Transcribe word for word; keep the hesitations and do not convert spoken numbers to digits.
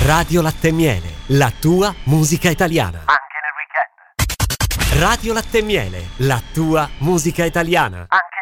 Radio Latte e Miele, la tua musica italiana. Anche nel weekend. Radio Latte e Miele, la tua musica italiana. Anche